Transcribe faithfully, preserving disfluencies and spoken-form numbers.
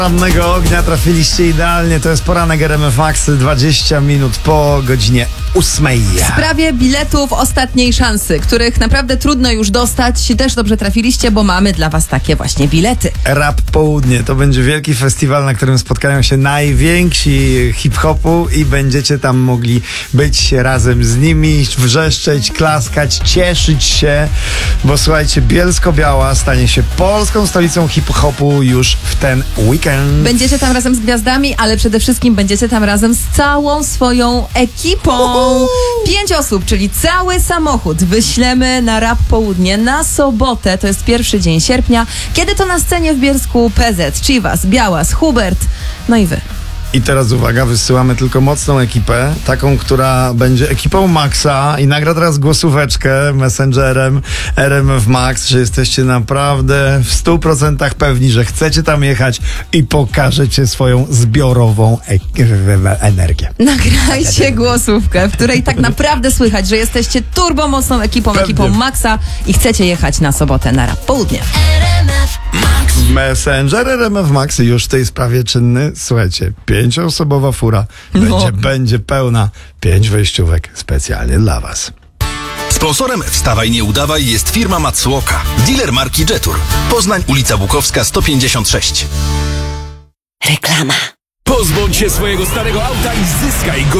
Porannego ognia trafiliście idealnie, to jest poranek R M F Max, dwadzieścia minut po godzinie ósmej. W sprawie biletów ostatniej szansy, których naprawdę trudno już dostać, też dobrze trafiliście, bo mamy dla was takie właśnie bilety. Rap Południe to będzie wielki festiwal, na którym spotkają się najwięksi hip-hopu i będziecie tam mogli być razem z nimi, wrzeszczeć, klaskać, cieszyć się, bo słuchajcie, Bielsko-Biała stanie się polską stolicą hip-hopu już w ten weekend. Będziecie tam razem z gwiazdami, ale przede wszystkim będziecie tam razem z całą swoją ekipą. Pięć osób, czyli cały samochód wyślemy na Rap Południe na sobotę, to jest pierwszy dzień sierpnia, kiedy to na scenie w Bielsku P Z, Chivas, Białas, Hubert, no i wy. I teraz uwaga, wysyłamy tylko mocną ekipę, taką, która będzie ekipą Maxa i nagra teraz głosóweczkę messengerem R M F Max, że jesteście naprawdę w stu procentach pewni, że chcecie tam jechać i pokażecie swoją zbiorową e- energię. Nagrajcie głosówkę, w której tak naprawdę słychać, że jesteście turbomocną ekipą, Pewnie. ekipą Maxa i chcecie jechać na sobotę na Rap Południe. Messenger R M F Max już w tej sprawie czynny. Słuchajcie, pięcioosobowa fura No. będzie, będzie pełna. Pięć wejściówek specjalnie dla was. Sponsorem Wstawaj Nie Udawaj jest firma Matsuoka, dealer marki Jetour. Poznań, ulica Bukowska sto pięćdziesiąt sześć. Reklama. Pozbądź się swojego starego auta i zyskaj go